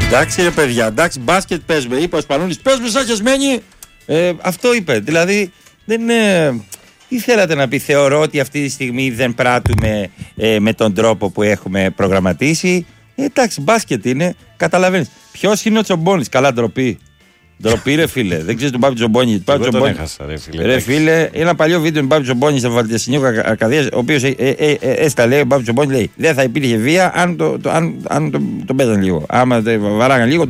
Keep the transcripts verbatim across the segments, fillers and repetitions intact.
Εντάξει ρε παιδιά, εντάξει, μπάσκετ παίζουμε. Είπε ο Σπανούλης, παίζουμε σαν χεσμένοι. Ε, αυτό είπε. Δηλαδή, δεν είναι. Τι θέλατε να πει, θεωρώ ότι αυτή τη στιγμή δεν πράττουμε ε, με τον τρόπο που έχουμε προγραμματίσει. Ε, εντάξει, μπάσκετ είναι, καταλαβαίνεις. Ποιος είναι ο Τσομπόνης, καλά ντροπή. Ντροπή ρε φίλε, δεν ξέρεις τον Πάπη Τσομπόνη. Εγώ τον έχασα ρε φίλε. Ρε φίλε, ένα παλιό βίντεο με Πάπη Τσομπόνη στα Βαλτιασινίου Αρκαδίας, ο οποίος ε, ε, ε, ε, έσταλε, ο Πάπη Τσομπόνη λέει, δεν θα υπήρχε βία αν τον το, αν, αν το, το παίζαν λίγο. Άμα το βαράγαν λίγο,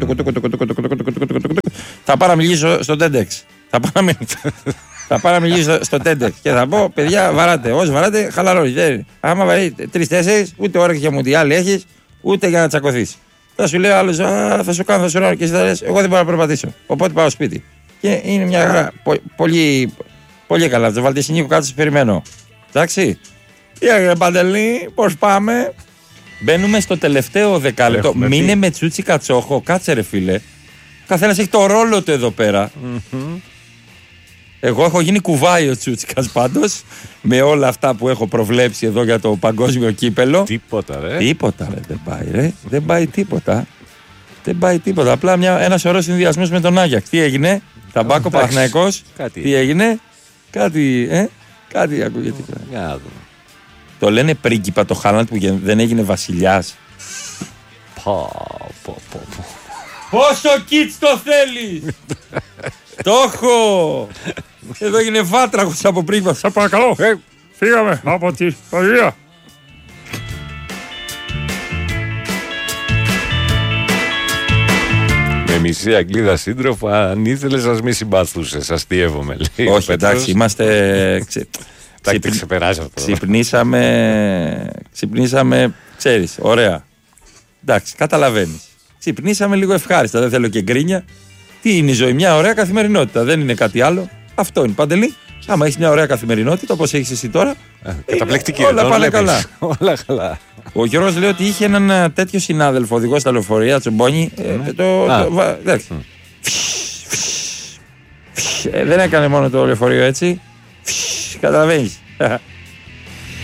θα πάω να μιλήσω στο TEDx. Θα πάω να μιλήσω. Θα πάω να μιλήσω στο TEDx και θα πω: παιδιά, βαράτε. Όσοι βαράτε, χαλαρώνει. Άμα βαρεί τρεις-τέσσερις, ούτε ώρα για μουντιάλ έχεις, ούτε για να τσακωθείς. Θα σου λέει άλλο: θα σου κάνω, θα σου λέω και εσύ θα λες: εγώ δεν μπορώ να περπατήσω. Οπότε πάω σπίτι. Και είναι μια χαρά. Πο, πολύ, πολύ καλά. Θα βάλτε συνήθω κάτω, περιμένω. Εντάξει. Τι έγινε, Παντελή, πώς πάμε. Μπαίνουμε στο τελευταίο δεκάλεπτο. Μείνε με τσούτσι κατσόχο. Κάτσε ρε φίλε. Καθένας έχει το ρόλο του εδώ πέρα. Mm-hmm. Εγώ έχω γίνει κουβάι ο Τσούτσικας πάντως, με όλα αυτά που έχω προβλέψει εδώ για το παγκόσμιο κύπελο. Τίποτα ρε. Τίποτα ρε, δεν πάει ρε. Δεν πάει τίποτα. Δεν πάει τίποτα. Απλά μια, ένα σωρό συνδυασμός με τον Άγιαξ. Τι έγινε, Ταμπάκο Παναθηναϊκός. Τι έγινε, κάτι, ε, κάτι ακούγεται. Yeah. Το λένε πρίγκιπα το Χάλαντ που δεν έγινε βασιλιάς. Πω, πω, πω, πω. Πόσο κιτς το θέλει! Το έχω! Εδώ έγινε βάτραχος από πριν. Σας παρακαλώ, ε, φύγαμε από τη παγία. Με μισή Αγγλίδα σύντροφο, αν ήθελες σας μη συμπαθούσες, αστείευομαι. Λέει, όχι, εντάξει, είμαστε... Ξε... Ξυπ... ξεπεράσαμε. Ξυπνήσαμε, ξυπνήσαμε, ξέρεις, ωραία. Εντάξει, καταλαβαίνεις. Ξυπνήσαμε λίγο ευχάριστα, δεν θέλω και γκρίνια. Τι είναι η ζωή, μια ωραία καθημερινότητα, δεν είναι κάτι άλλο. Αυτό είναι, Παντελή. Άμα έχεις μια ωραία καθημερινότητα, όπως έχεις εσύ τώρα. Καταπληκτική, όλα πάνε καλά. Όλα καλά. Ο Γιώργος λέει ότι είχε έναν τέτοιο συνάδελφο οδηγό στα λεωφορεία, Τσομπόνι. Ε, το, το, εντάξει. Mm. ε, δεν έκανε μόνο το λεωφορείο έτσι. Καταλαβαίνεις.